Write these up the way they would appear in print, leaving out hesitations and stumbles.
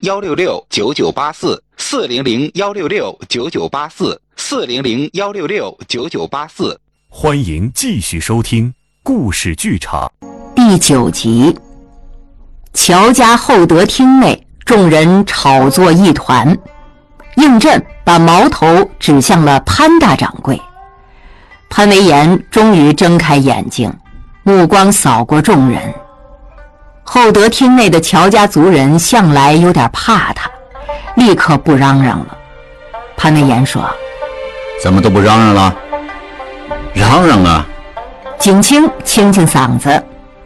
400-166-9984，400-166-9984，400-166-9984。 欢迎继续收听故事剧场第9集。乔家厚德厅内，众人吵作一团。应震把矛头指向了潘大掌柜。潘维言终于睁开眼睛，目光扫过众人。厚德厅内的乔家族人向来有点怕他，立刻不嚷嚷了。潘维言说：“ 怎么都不嚷嚷了？嚷嚷啊！” 景清清清嗓子：“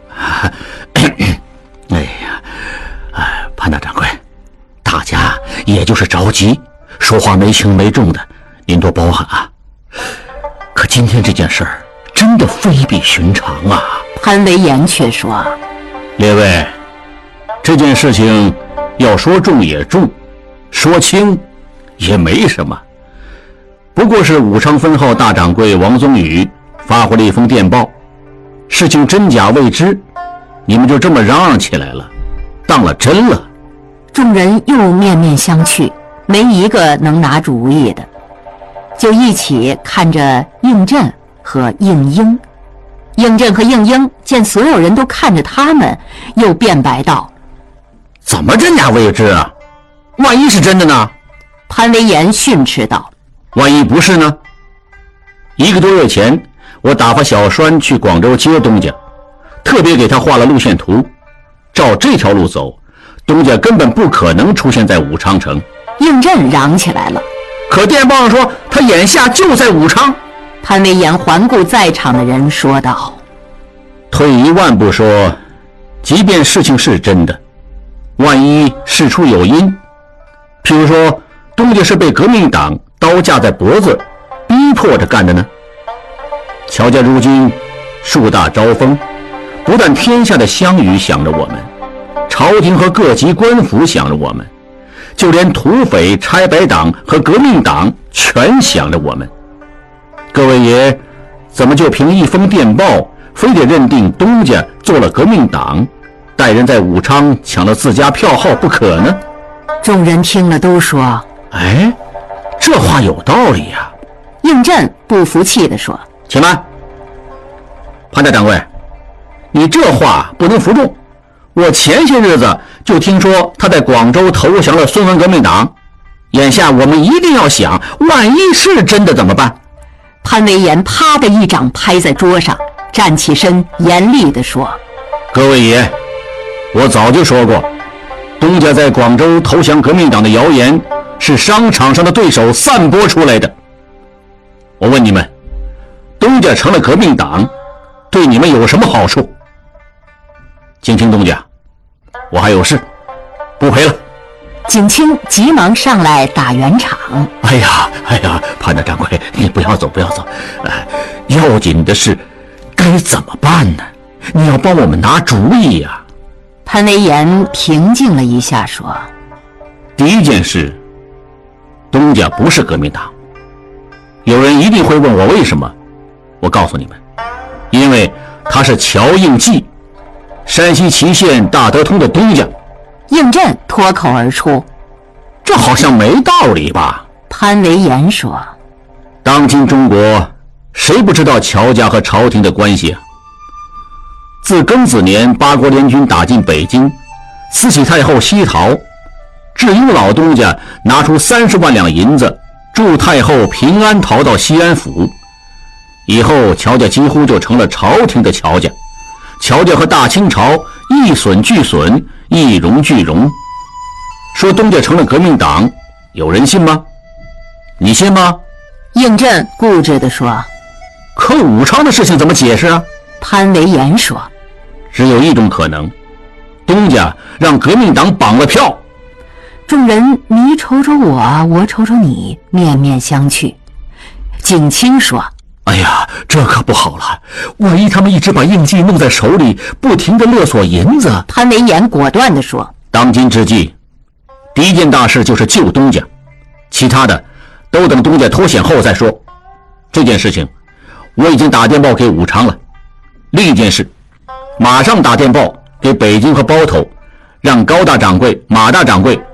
哎呀，潘大掌柜，大家也就是着急，说话没轻没重的，您多包涵啊。可今天这件事儿真的非比寻常啊。” 潘维言却说：“ 列位，这件事情要说重也重，说轻也没什么，不过是武昌分号大掌柜王宗宇发回了一封电报，事情真假未知，你们就这么嚷嚷起来了，当了真了。” 众人又面面相觑，没一个能拿主意的，就一起看着应震和应英。应震和应英见所有人都看着他们，又辩白道：“ 怎么真假未知啊？万一是真的呢？” 潘维言训斥道：“ 万一不是呢？1个多月前，我打发小栓去广州接东家，特别给他画了路线图，照这条路走，东家根本不可能出现在武昌城。” 应震嚷起来了：“ 可电报上说他眼下就在武昌。” 潘维言环顾在场的人说道：“ 退一万步说，即便事情是真的，万一事出有因，譬如说东家是被革命党刀架在脖子逼迫着干的呢？乔家如今树大招风，不但天下的乡宇想着我们，朝廷和各级官府想着我们，就连土匪、拆白党和革命党全想着我们。各位爷怎么就凭一封电报非得认定东家做了革命党，带人在武昌抢了自家票号不可呢？” 众人听了都说：“ 哎，这话有道理呀。” 应震不服气地说：“ 且慢，潘大掌柜，你这话不能服众。我前些日子就听说他在广州投降了孙文革命党，眼下我们一定要想，万一是真的怎么办？” 潘维言啪的一掌拍在桌上，站起身严厉地说：“ 各位爷，我早就说过，东家在广州投降革命党的谣言是商场上的对手散播出来的。我问你们，东家成了革命党，对你们有什么好处？景清东家，我还有事，不陪了。” 景清急忙上来打圆场：“ 哎呀，潘大掌柜，你不要走，不要走，要紧的是该怎么办呢？你要帮我们拿主意呀。” 潘维言平静了一下说：“ 第一件事，东家不是革命党。有人一定会问我为什么，我告诉你们，因为他是乔应季，山西祁县大德通的东家。” 应震脱口而出：“ 这好像没道理吧？” 潘维言说：“ 当今中国谁不知道乔家和朝廷的关系啊？自庚子年八国联军打进北京，慈禧太后西逃，智英老东家拿出30万两银子助太后平安逃到西安府，以后乔家几乎就成了朝廷的乔家，乔家和大清朝一损俱损，一荣俱荣。说东家成了革命党，有人信吗？你信吗？” 应震固执地说：“ 可武昌的事情怎么解释啊？” 潘维言说：“ 只有一种可能，东家让革命党绑了票。” 众人你瞅瞅我，我瞅瞅你，面面相觑。景清说：“ 哎呀，这可不好了，万一他们一直把应季弄在手里，不停地勒索银子。” 潘维言果断地说：“ 当今之计，第一件大事就是救东家，其他的都等东家脱险后再说。这件事情我已经打电报给武昌了。另一件事，马上打电报给北京和包头，让高大掌柜、马大掌柜